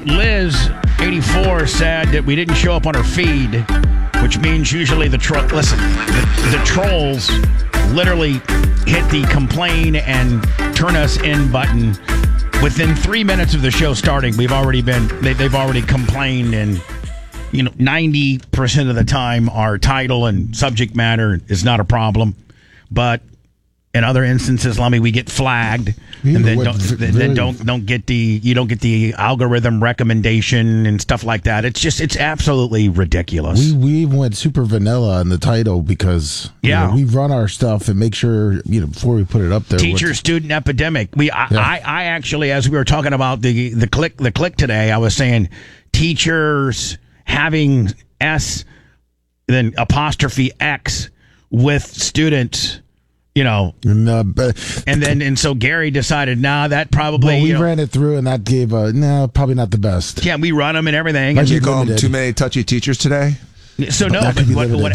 Liz, 84, said that we didn't show up on her feed, which means usually the trolls literally hit the complain and turn us in button. Within 3 minutes of the show starting, they've already complained, and 90% of the time our title and subject matter is not a problem, but in other instances, Lummy, we get flagged, and then don't get the algorithm recommendation and stuff like that. It's absolutely ridiculous. We even went super vanilla in the title because we run our stuff and make sure before we put it up there. Teacher-student epidemic. I actually, as we were talking about the click today, I was saying teachers having S then apostrophe X with students. And so Gary decided, that probably. Well, we ran it through, and that gave probably not the best. Yeah, we run them and everything. Did you call them too many touchy teachers today? So no, but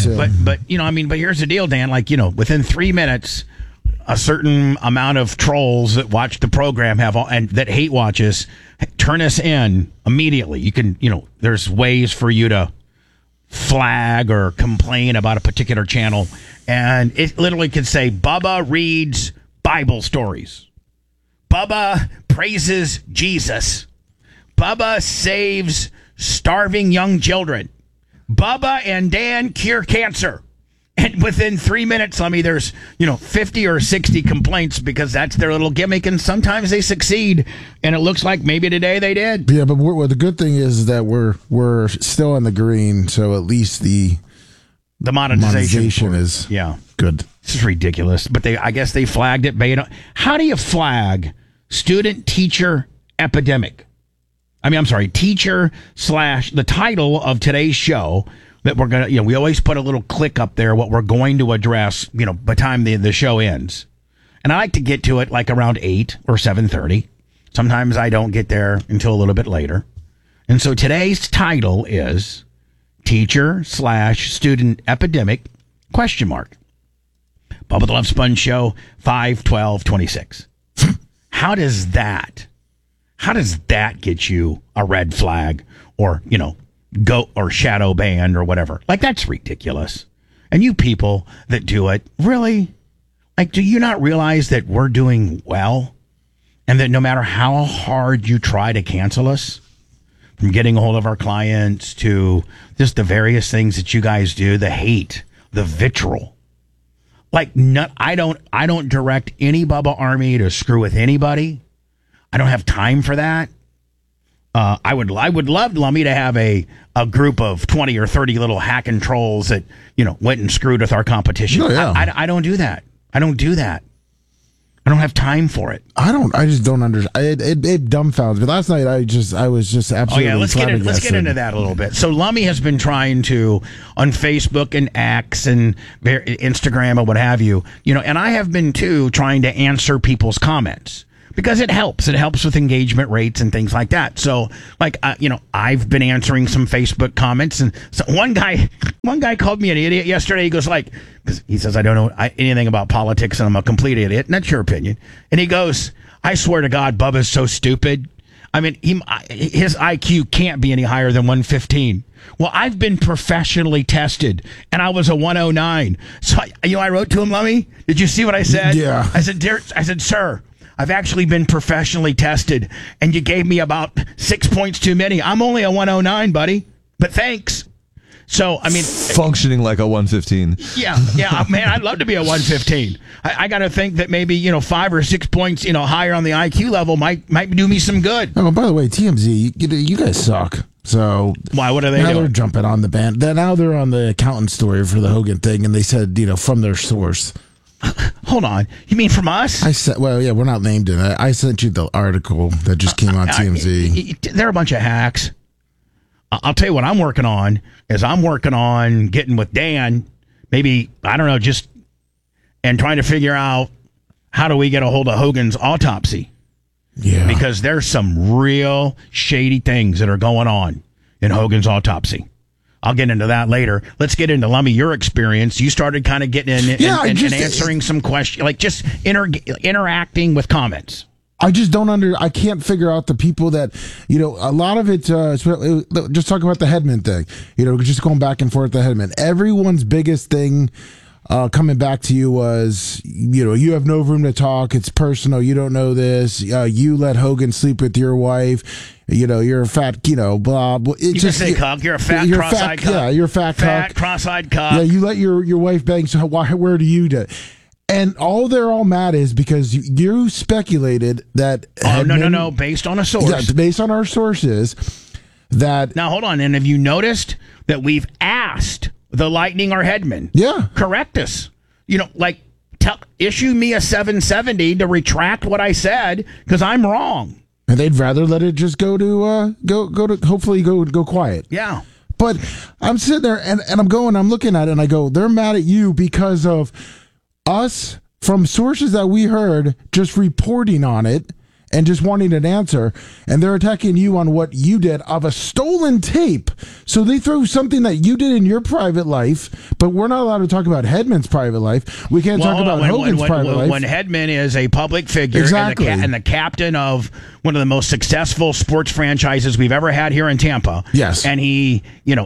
here's the deal, Dan. Within 3 minutes, a certain amount of trolls that watch the program and that hate watches turn us in immediately. You can, there's ways for you to flag or complain about a particular channel, and it literally could say Bubba reads Bible stories, Bubba praises Jesus, Bubba saves starving young children, Bubba and Dan cure cancer. And within 3 minutes, there's 50 or 60 complaints because that's their little gimmick, and sometimes they succeed, and it looks like maybe today they did. Yeah, but the good thing is that we're still in the green, so at least the monetization is good. This is ridiculous, but I guess they flagged it. How do you flag student-teacher epidemic? Teacher / the title of today's show. That we're going to, we always put a little click up there, what we're going to address, by the time the show ends. And I like to get to it like around 8 or 7:30. Sometimes I don't get there until a little bit later. And so today's title is Teacher / Student Epidemic ? Bubba the Love Sponge Show, 5/12/26. How does that get you a red flag or, go or shadow banned or whatever? That's ridiculous. And you people that do it, really? Do you not realize that we're doing well? And that no matter how hard you try to cancel us, from getting a hold of our clients to just the various things that you guys do, the hate, the vitriol. I don't direct any Bubba Army to screw with anybody. I don't have time for that. I would love, Lummy, to have a group of 20 or 30 little hacking trolls that, went and screwed with our competition. Oh, yeah. I don't do that. I don't have time for it. I just don't understand. It dumbfounds me. Last night, I was just absolutely. Let's get into that a little bit. So Lummy has been trying to, on Facebook and X and Instagram and what have you, and I have been too, trying to answer people's comments. Because it helps. It helps with engagement rates and things like that. So, I've been answering some Facebook comments, and so one guy called me an idiot yesterday. He goes he says, I don't know anything about politics, and I'm a complete idiot. And that's your opinion. And he goes, I swear to God, Bubba's so stupid. His IQ can't be any higher than 115. Well, I've been professionally tested, and I was a 109. So, I wrote to him, Lummy, did you see what I said? Yeah. I said, sir, I've actually been professionally tested, and you gave me about 6 points too many. I'm only a 109, buddy, but thanks. So, functioning like a 115. Yeah, man, I'd love to be a 115. I got to think that maybe, 5 or 6 points, higher on the IQ level might do me some good. Oh, by the way, TMZ, you guys suck. So why? What are they doing? Now they're jumping on the band. Now they're on the accountant story for the Hogan thing, and they said, from their source. Hold on. You mean from us? I said, we're not named in it. I sent you the article that just came on TMZ. They're a bunch of hacks. I'll tell you what I'm working on is I'm working on getting with Dan, maybe, I don't know, and trying to figure out how do we get a hold of Hogan's autopsy. Yeah. Because there's some real shady things that are going on in Hogan's autopsy. I'll get into that later. Let's get into, Lummy, your experience. You started kind of getting in and answering some questions, just interacting with comments. I just I can't figure out the people that, a lot of it, just talk about the Hedman thing, just going back and forth the Hedman. Everyone's biggest thing coming back to you was, you have no room to talk. It's personal. You don't know this. You let Hogan sleep with your wife. You're a fat, blah, blah. You just say cuck. You're a fat, cross-eyed cuck. Yeah, you're a fat cuck. Fat, cross-eyed cuck. Yeah, you let your wife bang, so where do you do? And they're all mad is because you speculated that. Oh, no. Based on a source. Yeah, based on our sources. That. Now, hold on. And have you noticed that we've asked the Lightning or Hedman? Yeah. Correct us. Issue me a 770 to retract what I said because I'm wrong. And they'd rather let it just go to hopefully go quiet. Yeah. But I'm sitting there and I'm looking at it and I go, they're mad at you because of us from sources that we heard just reporting on it and just wanting an answer, and they're attacking you on what you did of a stolen tape. So they throw something that you did in your private life, but we're not allowed to talk about Hedman's private life. We can't talk about Hogan's private life. When Hedman is a public figure exactly. and the captain of one of the most successful sports franchises we've ever had here in Tampa. Yes. And he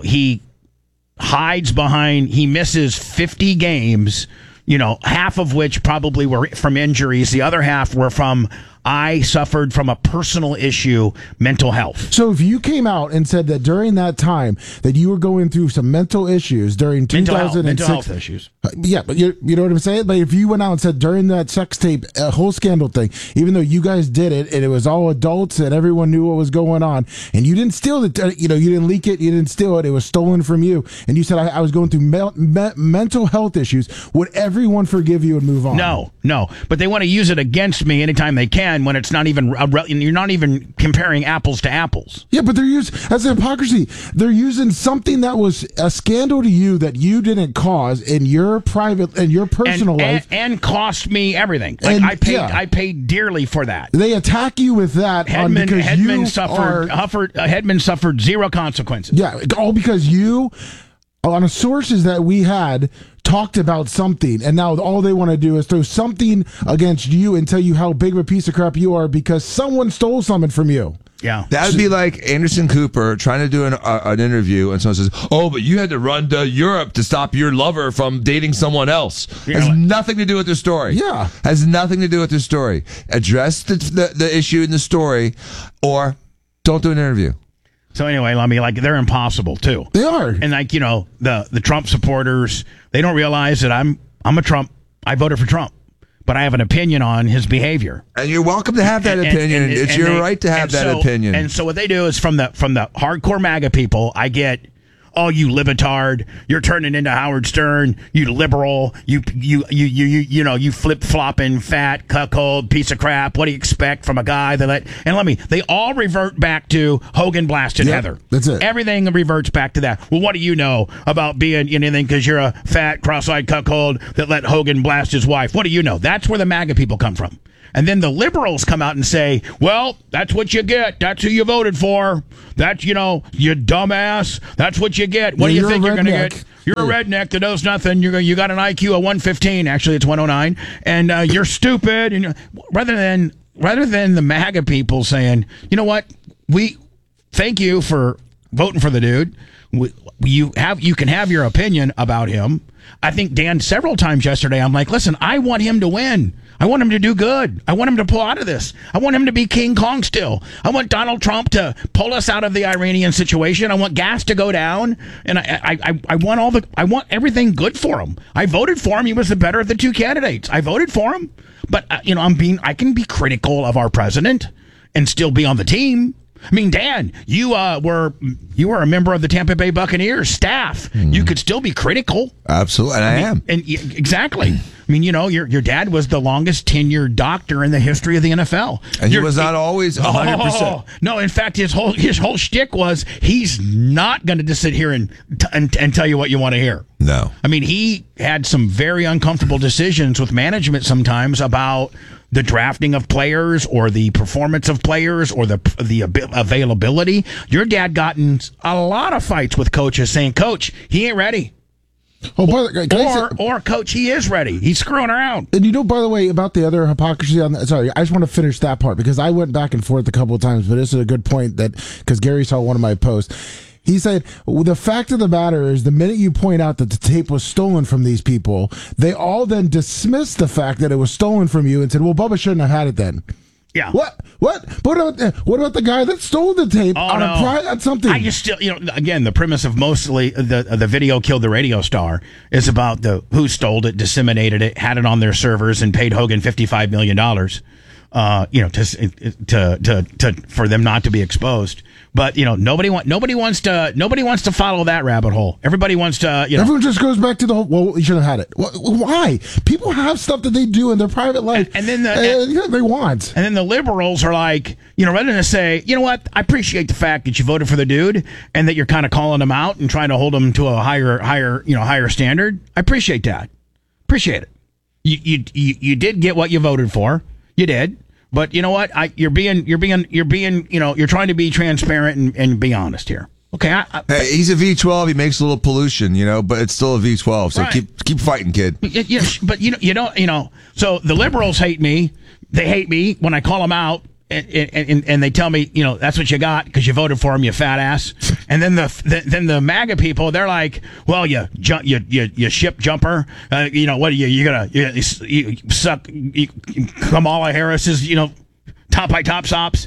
hides behind, he misses 50 games, half of which probably were from injuries. The other half were from, I suffered from a personal issue, mental health. So if you came out and said that during that time that you were going through some mental issues during 2006. Mental health issues. Yeah, but you know what I'm saying? But if you went out and said during that sex tape, whole scandal thing, even though you guys did it and it was all adults and everyone knew what was going on, and you didn't steal it, you didn't leak it, you didn't steal it, it was stolen from you, and you said I was going through mental health issues, would everyone forgive you and move on? No. But they want to use it against me anytime they can when it's not even, you're not even comparing apples to apples. Yeah, but they're using, as a hypocrisy, they're using something that was a scandal to you that you didn't cause in your private and your personal life, and cost me everything. Like I paid dearly for that. They attack you with that Hedman suffered zero consequences. Yeah, all because you, on sources that we had, talked about something, and now all they want to do is throw something against you and tell you how big of a piece of crap you are because someone stole something from you. Yeah, that would be like Anderson Cooper trying to do an interview, and someone says, "Oh, but you had to run to Europe to stop your lover from dating someone else." Has nothing to do with the story. Yeah, has nothing to do with the story. Address the issue in the story, or don't do an interview. So anyway, they're impossible too. They are, and the Trump supporters, they don't realize that I'm a Trump. I voted for Trump. But I have an opinion on his behavior. And you're welcome to have that opinion. It's your right to have that opinion. And so what they do is from the hardcore MAGA people, I get, oh, you libetard, you're turning into Howard Stern, you liberal, you flip-flopping fat cuckold piece of crap. What do you expect from a guy they all revert back to Hogan blasted Heather. That's it. Everything reverts back to that. Well, what do you know about being anything because you're a fat, cross-eyed cuckold that let Hogan blast his wife? What do you know? That's where the MAGA people come from. And then the liberals come out and say, well, that's what you get. That's who you voted for. That's, you dumbass. That's what you get. What do you think you're going to get? You're a redneck that knows nothing. You got an IQ of 115. Actually, it's 109. And you're stupid. And rather than the MAGA people saying, you know what? We thank you for voting for the dude. You can have your opinion about him. I think Dan several times yesterday, I'm like, listen, I want him to win. I want him to do good. I want him to pull out of this. I want him to be King Kong still. I want Donald Trump to pull us out of the Iranian situation. I want gas to go down, and I want everything good for him. I voted for him. He was the better of the two candidates. I voted for him, but I can be critical of our president and still be on the team. I mean, Dan, you were a member of the Tampa Bay Buccaneers staff. Mm. You could still be critical. Absolutely, and I am. And exactly. I mean, your dad was the longest tenured doctor in the history of the NFL. And he was not always 100%. No, in fact, his whole shtick was he's not going to just sit here and tell you what you want to hear. No. I mean, he had some very uncomfortable decisions with management sometimes about the drafting of players or the performance of players or the availability. Your dad got in a lot of fights with coaches saying, Coach, he ain't ready. Oh, by the way, can I say- or coach, he is ready. He's screwing around. And by the way, about the other hypocrisy on that, sorry, I just want to finish that part because I went back and forth a couple of times, but this is a good point because Gary saw one of my posts. He said, well, the fact of the matter is the minute you point out that the tape was stolen from these people, they all then dismissed the fact that it was stolen from you and said, well, Bubba shouldn't have had it then. Yeah. What? What about the guy that stole the tape on something? I just still, again, the premise of mostly the video killed the radio star is about the who stole it, disseminated it, had it on their servers, and paid Hogan $55 million. To for them not to be exposed. But nobody wants to follow that rabbit hole. Everybody wants to. Everyone just goes back to the whole. Well, you should have had it. Why? People have stuff that they do in their private life, and then they want. And then the liberals are like, rather than say, you know what, I appreciate the fact that you voted for the dude and that you're kind of calling him out and trying to hold him to a higher standard. I appreciate that. Appreciate it. You did get what you voted for. You did. But you know what? You're trying to be transparent and be honest here. Okay. Hey, he's a V12. He makes a little pollution, but it's still a V12. So right. keep fighting, kid. But you don't. So the liberals hate me. They hate me when I call them out, and they tell me, that's what you got because you voted for him, you fat ass. And then the MAGA people, they're like, well, you ship jumper. What are you gonna suck Kamala Harris's top by top sops?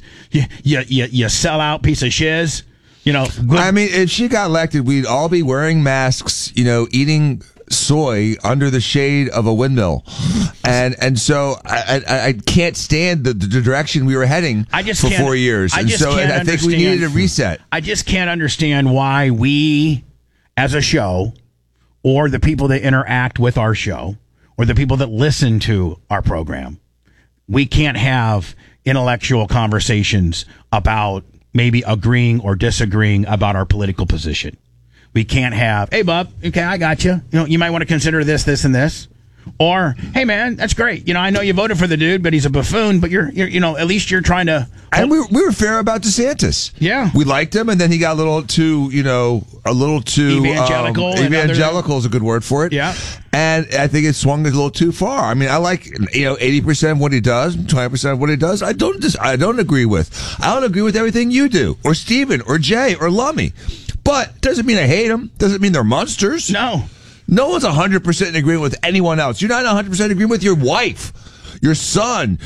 You sell out piece of shiz. Good. I mean, if she got elected, we'd all be wearing masks, eating soy under the shade of a windmill, and so I can't stand the direction we were heading for 4 years, and so I think we needed a reset. I just can't understand why we, as a show, or the people that interact with our show, or the people that listen to our program, we can't have intellectual conversations about maybe agreeing or disagreeing about our political position. We can't have, hey, bub, okay, I got you. You might want to consider this, this, and this. Or, hey, man, that's great. I know you voted for the dude, but he's a buffoon. But you're at least you're trying to. And we were fair about DeSantis. Yeah, we liked him, and then he got a little too evangelical. Evangelical is a good word for it. Yeah, and I think it swung a little too far. I mean, I like 80% of what he does, 20% of what he does. I don't agree with. I don't agree with everything you do, or Steven, or Jay, or Lummy. But doesn't mean I hate them. Doesn't mean they're monsters. No one's 100% in agreement with anyone else. You're not 100% in agreement with your wife, your son,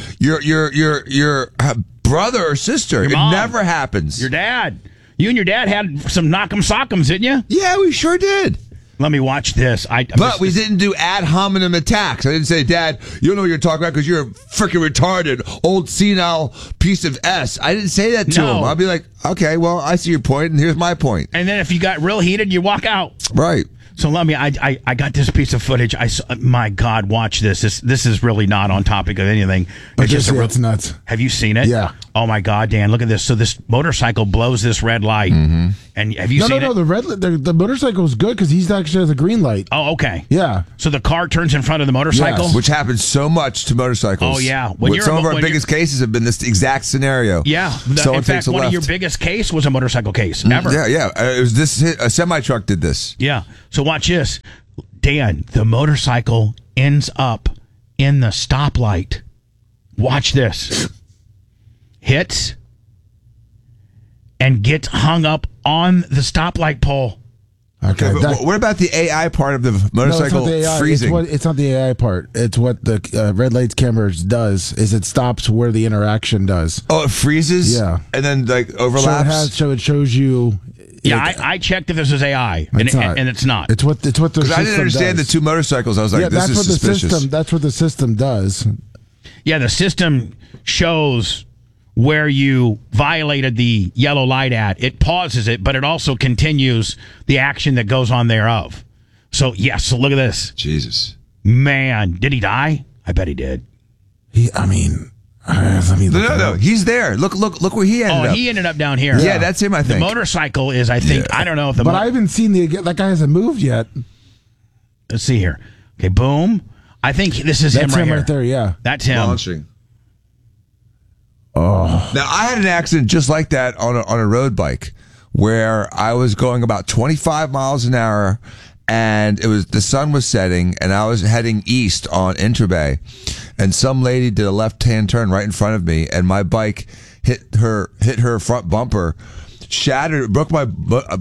your brother or sister. It never happens. Your dad. You and your dad had some knock'em sock'ems, didn't you? Yeah, we sure did. Let me watch this. But we didn't do ad hominem attacks. I didn't say, Dad, you don't know what you're talking about because you're a freaking retarded, old senile piece of S. I didn't say that to him. I'll be like, okay, well, I see your point, and here's my point. And then if you got real heated, you walk out. Right. So let me. I got this piece of footage. My God, watch this. This is really not on topic of anything. It's nuts. Have you seen it? Yeah. Oh my God, Dan, look at this. So this motorcycle blows this red light, and have you seen it? No. The motorcycle is good because he's actually has a green light. Oh, okay. Yeah. So the car turns in front of the motorcycle, which happens so much to motorcycles. Oh yeah. Some of our biggest cases have been this exact scenario. Yeah. In fact, one of your biggest case was a motorcycle case ever. Yeah. It was this. A semi truck did this. Yeah. So watch this. Dan, the motorcycle ends up in the stoplight. Watch this. Hits and gets hung up on the stoplight pole. Okay. But what about the AI part of the motorcycle freezing? It's not the AI part. It's what the red lights cameras does. Is it stops where the interaction does. Oh, it freezes. Yeah, and then overlaps. So it shows you. Yeah, I checked if this was AI, and it's not. It's what the system does. I didn't understand the two motorcycles. I was like, this is suspicious. That's what the system does. Yeah, the system shows where you violated the yellow light at. It pauses it, but it also continues the action that goes on thereof. So, so look at this. Jesus. Man, did he die? I bet he did. No. He's there. Look where he ended up. Oh, he ended up down here. Yeah, that's him, I think. The motorcycle is, I think, I don't know if the... But I haven't seen that guy hasn't moved yet. Let's see here. Okay, boom. I think this is him right here. Right there, yeah. That's him. Launching. Oh. Now, I had an accident just like that on a road bike where I was going about 25 miles an hour and the sun was setting, and I was heading east on Intrabay, and some lady did a left-hand turn right in front of me, and my bike hit her front bumper, broke my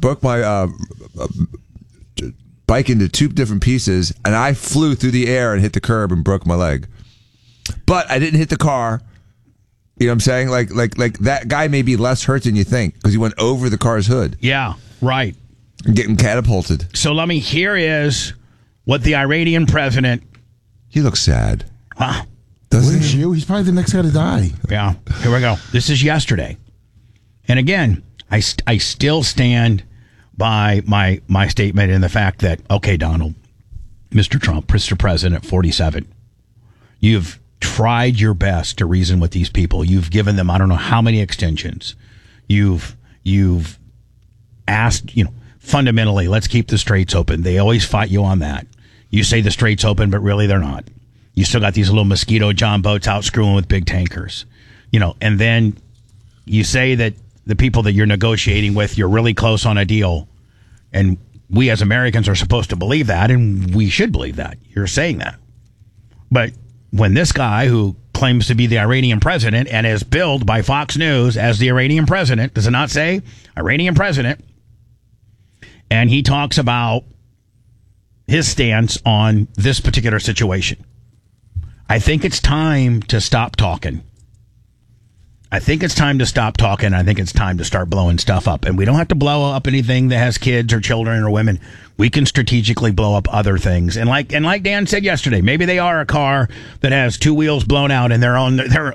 bike into two different pieces, and I flew through the air and hit the curb and broke my leg. But I didn't hit the car. You know what I'm saying? Like that guy may be less hurt than you think because he went over the car's hood. Yeah, right. Getting catapulted. So here is what the Iranian president. He looks sad. Huh? Doesn't he? He's probably the next guy to die. Yeah. Here we go. This is yesterday. And again, I still stand by my statement in the fact that, okay, Donald, Mr. Trump, Mr. President, 47, you've tried your best to reason with these people. You've given them, I don't know how many extensions. You've asked, fundamentally, let's keep the straits open. They always fight you on that. You say the straits open, but really they're not. You still got these little mosquito John boats out screwing with big tankers. And then you say that the people that you're negotiating with, you're really close on a deal. And we as Americans are supposed to believe that, and we should believe that. You're saying that. But when this guy who claims to be the Iranian president and is billed by Fox News as the Iranian president, does it not say Iranian president? And he talks about his stance on this particular situation. I think it's time to stop talking. I think it's time to stop talking. I think it's time to start blowing stuff up. And we don't have to blow up anything that has kids or children or women. We can strategically blow up other things. And like Dan said yesterday, maybe they are a car that has two wheels blown out and they're on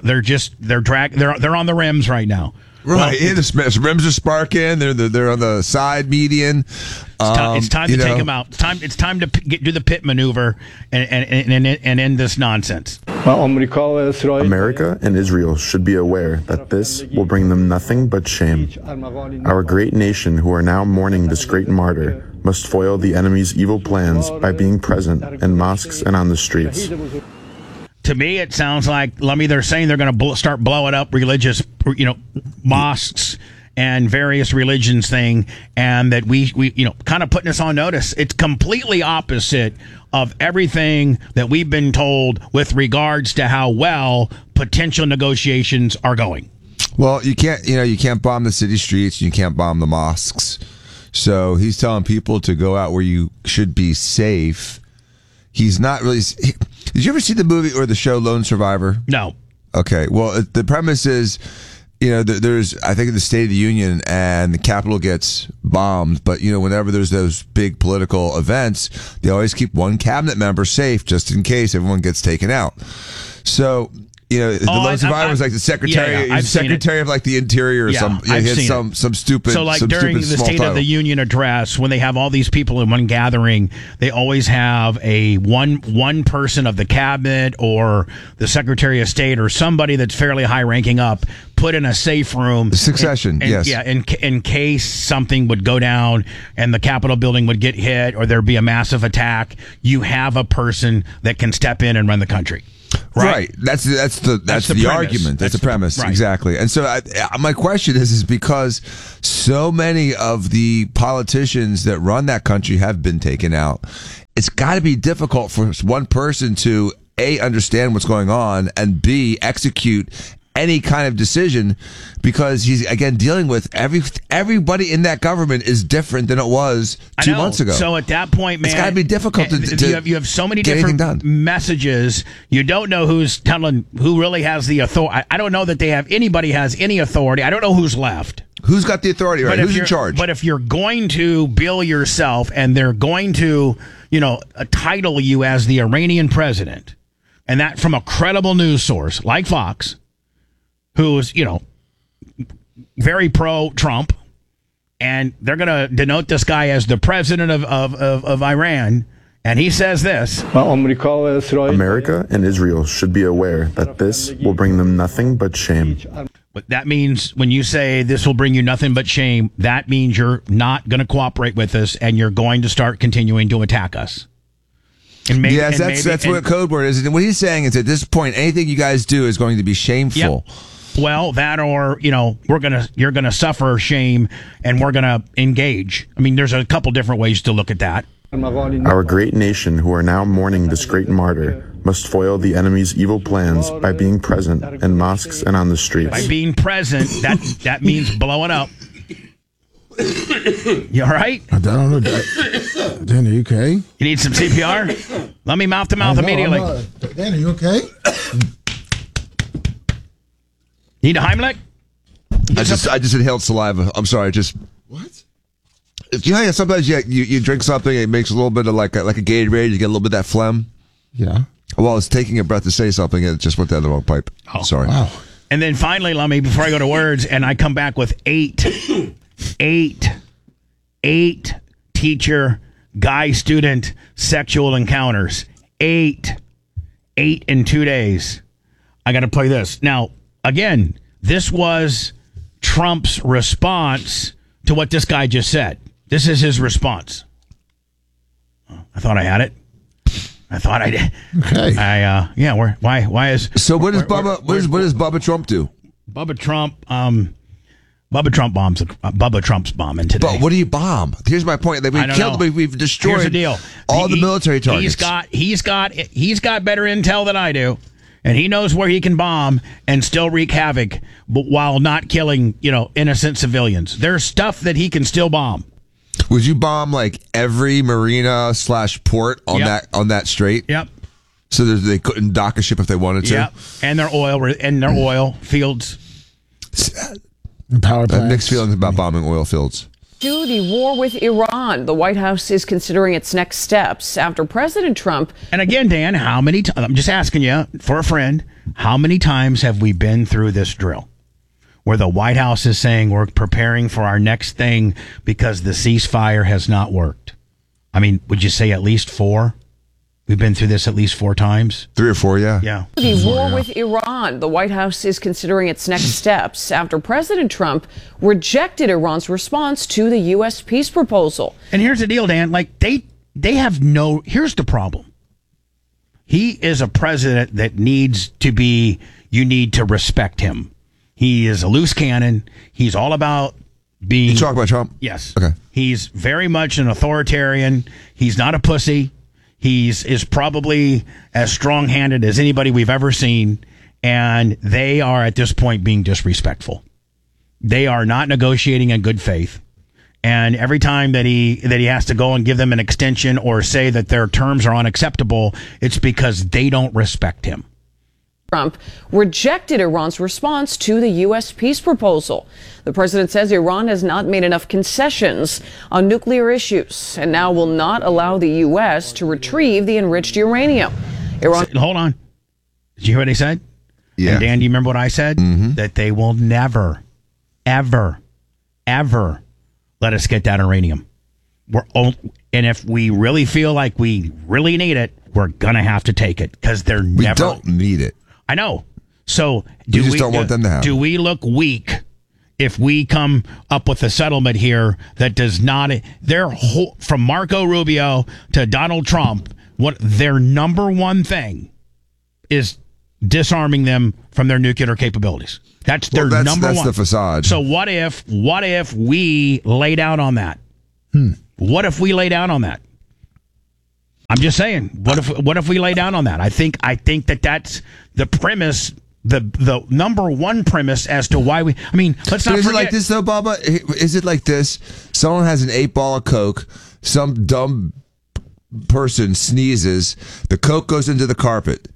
the rims right now. Right, well, the rims are sparking. They're on the side median. It's time to take them out. It's time to do the pit maneuver and end this nonsense. America and Israel should be aware that this will bring them nothing but shame. Our great nation, who are now mourning this great martyr, must foil the enemy's evil plans by being present in mosques and on the streets. To me, it sounds like, they're saying they're going to start blowing up religious, mosques and various religions thing, and that we kind of putting us on notice. It's completely opposite of everything that we've been told with regards to how well potential negotiations are going. Well, you can't bomb the city streets, and you can't bomb the mosques. So he's telling people to go out where you should be safe. He's not really. Did you ever see the movie or the show Lone Survivor? No. Okay. Well, the premise is, there's, I think, in the State of the Union, and the Capitol gets bombed. But, whenever there's those big political events, they always keep one cabinet member safe just in case everyone gets taken out. So, the Lone Survivor was like the secretary, secretary of like the Interior or some stupid. So like during the State of the Union address, when they have all these people in one gathering, they always have a one person of the cabinet or the Secretary of State or somebody that's fairly high ranking up put in a safe room. Succession, yes. Yeah, in case something would go down and the Capitol building would get hit or there'd be a massive attack, you have a person that can step in and run the country. Right. That's the argument. That's the premise. Right. Exactly. And so my question is because so many of the politicians that run that country have been taken out, it's got to be difficult for one person to A, understand what's going on, and B, execute any kind of decision, because he's again dealing with everybody in that government is different than it was 2 months ago. So at that point, man, it's got to be difficult to you have so many different messages. You don't know who's telling who really has the authority. I don't know that anybody has any authority. I don't know who's left. Who's got the authority? Right? Who's in charge? But if you're going to bill yourself and they're going to, title you as the Iranian president, and that from a credible news source like Fox, who's, very pro-Trump, and they're going to denote this guy as the president of Iran, and he says this. America and Israel should be aware that this will bring them nothing but shame. But that means when you say this will bring you nothing but shame, that means you're not going to cooperate with us, and you're going to start continuing to attack us. That's what a code word is. And what he's saying is at this point, anything you guys do is going to be shameful. Yep. Well, that or, you're going to suffer shame and we're going to engage. I mean, there's a couple different ways to look at that. Our great nation, who are now mourning this great martyr, must foil the enemy's evil plans by being present in mosques and on the streets. By being present, that means blowing up. You all right? I don't know. Dan, are you okay? You need some CPR? Let me mouth to mouth immediately. Dan, are you okay? Need a Heimlich? I just inhaled saliva. I'm sorry. What? You know how sometimes you drink something and it makes a little bit of like a Gatorade, you get a little bit of that phlegm? Yeah. Well, I was taking a breath to say something and it just went down the wrong pipe. Oh, sorry. Wow. And then finally, Lummy, before I go to words, and I come back with eight teacher, guy, student sexual encounters. Eight in 2 days. I got to play this. Now, again, this was Trump's response to what this guy just said. This is his response. I thought I had it. I thought I did. Okay. Why is So what does Bubba Trump do? Bubba Trump's bombing today. But what do you bomb? Here's my point. We've destroyed Here's the deal. all the military targets. He's got better intel than I do, and he knows where he can bomb and still wreak havoc, but while not killing, innocent civilians. There's stuff that he can still bomb. Would you bomb like every marina / port on that strait? Yep. So they couldn't dock a ship if they wanted to. Yep. And their oil fields. Power I have plants. mixed feelings about bombing oil fields. To the war with Iran, the White House is considering its next steps after President Trump. And again, Dan, how many times? I'm just asking you for a friend. How many times have we been through this drill, where the White House is saying we're preparing for our next thing because the ceasefire has not worked? I mean, would you say at least 4? We've been through this at least 4 times. 3 or 4, yeah. Yeah. The war with Iran, the White House is considering its next steps after President Trump rejected Iran's response to the U.S. peace proposal. And here's the deal, Dan. Like they have no. Here's the problem. He is a president that needs to be. You need to respect him. He is a loose cannon. He's all about being. You talk about Trump? Yes. Okay. He's very much an authoritarian. He's not a pussy. Is probably as strong-handed as anybody we've ever seen, and they are at this point being disrespectful. They are not negotiating in good faith, and every time that he has to go and give them an extension or say that their terms are unacceptable, it's because they don't respect him. Trump rejected Iran's response to the U.S. peace proposal. The president says Iran has not made enough concessions on nuclear issues and now will not allow the U.S. to retrieve the enriched uranium. Hold on. Did you hear what he said? Yeah. And Dan, do you remember what I said? Mm-hmm. That they will never, ever, ever let us get that uranium. And if we really feel like we really need it, we're going to have to take it because they're never. We don't need it. I know. So we just don't want them to have do we look weak if we come up with a settlement here that does not from Marco Rubio to Donald Trump, what their number one thing is disarming them from their nuclear capabilities. That's their number one. That's the facade. So what if we lay down on that? What if we lay down on that? I'm just saying. What if we lay down on that? I think that's the premise, the number one premise as to why we. I mean, let's not forget. Is it like this though, Bubba? Is it like this? Someone has an 8-ball of Coke. Some dumb person sneezes. The Coke goes into the carpet.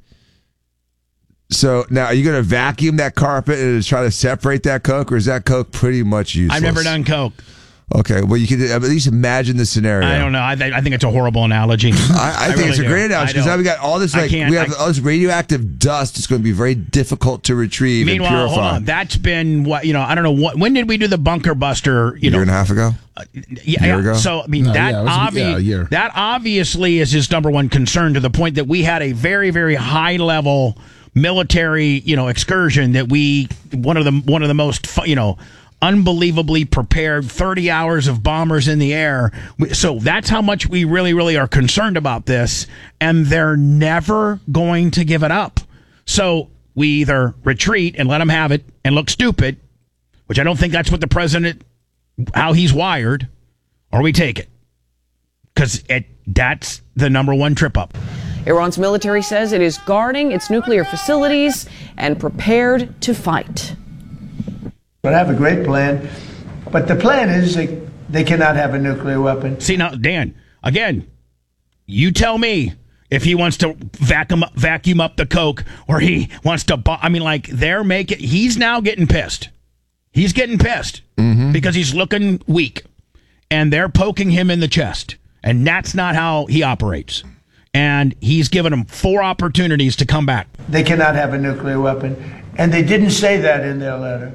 So now, are you going to vacuum that carpet and try to separate that Coke, or is that Coke pretty much useless? I've never done Coke. Okay, well, you can at least imagine the scenario. I don't know. I think it's a horrible analogy. I think really it's a great analogy because now we got all this all this radioactive dust. It's going to be very difficult to retrieve and purify. Hold on. That's been I don't know when did we do the bunker buster? A year and a half ago. Year ago. So I mean a year. That obviously is his number one concern, to the point that we had a very, very high level military excursion that one of the most unbelievably prepared 30 hours of bombers in the air. So that's how much we really, really are concerned about this. And they're never going to give it up. So we either retreat and let them have it and look stupid, which I don't think that's what the president, how he's wired, or we take it. because that's the number one trip up. Iran's military says it is guarding its nuclear facilities and prepared to fight. But I have a great plan. But the plan is they cannot have a nuclear weapon. See, now, Dan, again, you tell me if he wants to vacuum up the coke or he wants to, he's now getting pissed. He's getting pissed because he's looking weak and they're poking him in the chest. And that's not how he operates. And he's given them 4 opportunities to come back. They cannot have a nuclear weapon. And they didn't say that in their letter.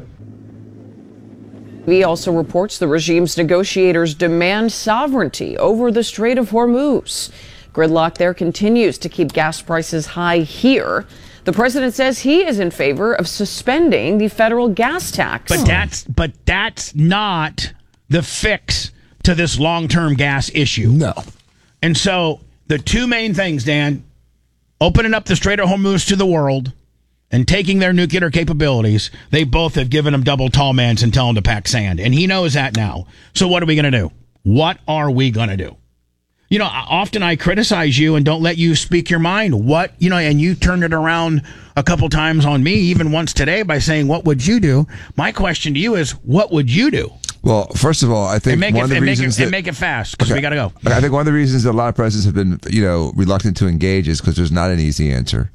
He also reports the regime's negotiators demand sovereignty over the Strait of Hormuz. Gridlock there continues to keep gas prices high here. The president says he is in favor of suspending the federal gas tax. But that's not the fix to this long-term gas issue. No. And so the 2 main things, Dan, opening up the Strait of Hormuz to the world and taking their nuclear capabilities, they both have given him double tall mans and tell him to pack sand. And he knows that now. So what are we going to do? What are we going to do? You know, often I criticize you and don't let you speak your mind. And you turned it around a couple times on me, even once today, by saying, what would you do? My question to you is, what would you do? Well, first of all, I think one of the reasons make it fast, because we got to go. I think one of the reasons that a lot of presidents have been, reluctant to engage is because there's not an easy answer.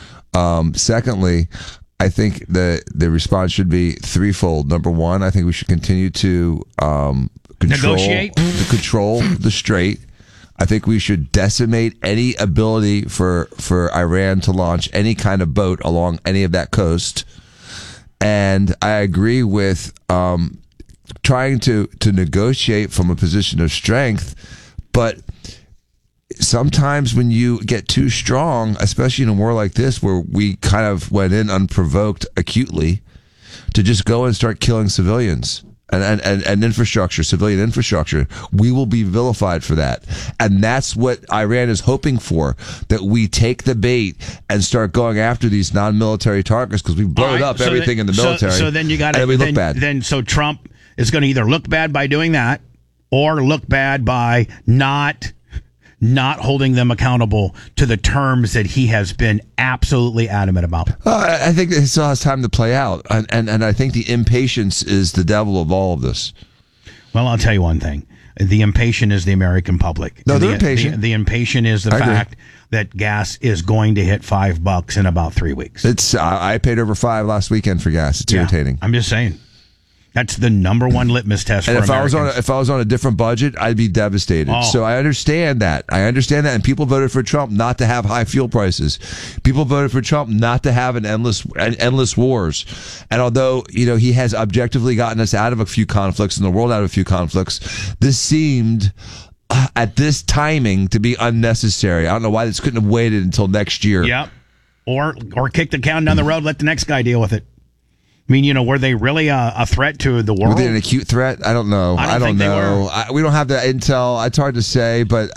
Secondly, I think the response should be threefold. Number one, I think we should continue to control the strait. I think we should decimate any ability for Iran to launch any kind of boat along any of that coast. And I agree with trying to negotiate from a position of strength, but sometimes when you get too strong, especially in a war like this where we kind of went in unprovoked acutely, to just go and start killing civilians and infrastructure, civilian infrastructure, we will be vilified for that. And that's what Iran is hoping for, that we take the bait and start going after these non-military targets, because we've blown up everything in the military. So then you got to, and we look bad. So Trump is going to either look bad by doing that or look bad by not holding them accountable to the terms that he has been absolutely adamant about. I think it still has time to play out. And I think the impatience is the devil of all of this. Well, I'll tell you one thing. The impatient is the American public. No, they're impatient. The impatient is the fact that gas is going to hit $5 in about 3 weeks. I paid over $5 last weekend for gas. It's irritating. I'm just saying. That's the number one litmus test for Americans. If I was on a different budget, I'd be devastated. Oh. So I understand that. And people voted for Trump not to have high fuel prices. People voted for Trump not to have endless wars. And although, he has objectively gotten us out of a few conflicts and the world out of a few conflicts, this seemed at this timing to be unnecessary. I don't know why this couldn't have waited until next year. Yep. Or kick the can down the road, let the next guy deal with it. I mean, were they really a threat to the world? Were they an acute threat? I don't know. I don't know. We don't have the intel. It's hard to say. But,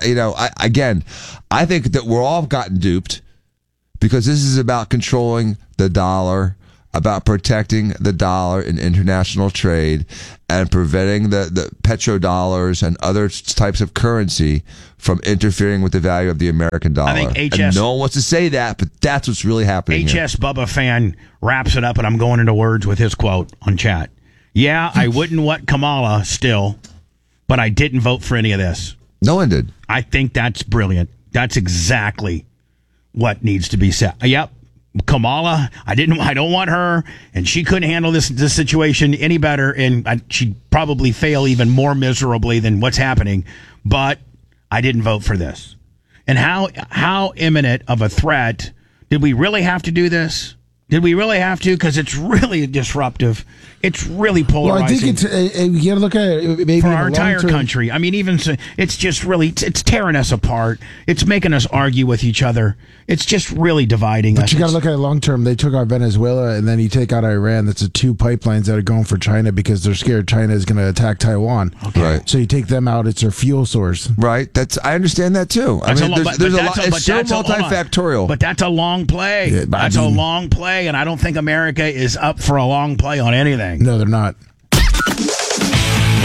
I think that we're all gotten duped, because this is about controlling the dollar, about protecting the dollar in international trade, and preventing the petrodollars and other types of currency from interfering with the value of the American dollar. I think and no one wants to say that, but that's what's really happening here. HS Bubba fan wraps it up, and I'm going into words with his quote on chat. Yeah, I wouldn't want Kamala still, but I didn't vote for any of this. No one did. I think that's brilliant. That's exactly what needs to be said. Yep. Kamala, I don't want her, and she couldn't handle this situation any better, and she'd probably fail even more miserably than what's happening, but I didn't vote for this. And how imminent of a threat did we really have to do this? Did we really have to? Because it's really disruptive. It's really polarizing. Well, I think you got to look at it maybe for our entire country. I mean, even so, it's just really it's tearing us apart. It's making us argue with each other. It's just really dividing us. But you got to look at it long term. They took out Venezuela, and then you take out Iran. That's the 2 pipelines that are going for China because they're scared China is going to attack Taiwan. Okay. Right. So you take them out. It's their fuel source. Right. I understand that too. There's a lot. It's so multifactorial. But that's a long play. Yeah, that's a long play, and I don't think America is up for a long play on anything. No, they're not.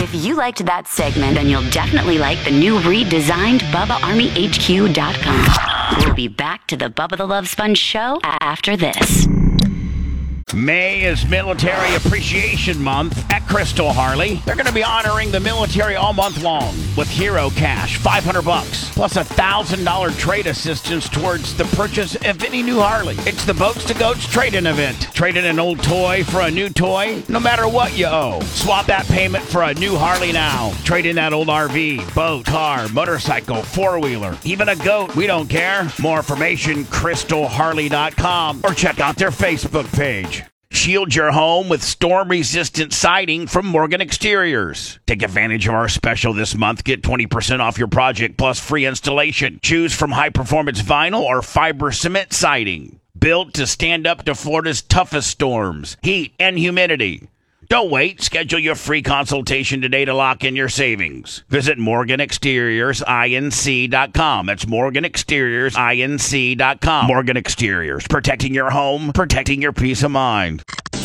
If you liked that segment, then you'll definitely like the new redesigned BubbaArmyHQ.com. We'll be back to the Bubba the Love Sponge show after this. May is Military Appreciation Month at Crystal Harley. They're going to be honoring the military all month long with Hero Cash, $500, plus $1,000 trade assistance towards the purchase of any new Harley. It's the Boats to Goats trade-in event. Trade in an old toy for a new toy, no matter what you owe. Swap that payment for a new Harley now. Trade in that old RV, boat, car, motorcycle, four-wheeler, even a goat. We don't care. More information, crystalharley.com, or check out their Facebook page. Shield your home with storm-resistant siding from Morgan Exteriors. Take advantage of our special this month. Get 20% off your project plus free installation. Choose from high-performance vinyl or fiber cement siding. Built to stand up to Florida's toughest storms, heat, and humidity. Don't wait. Schedule your free consultation today to lock in your savings. Visit MorganExteriorsINC.com. That's MorganExteriorsINC.com. Morgan Exteriors. Protecting your home, protecting your peace of mind.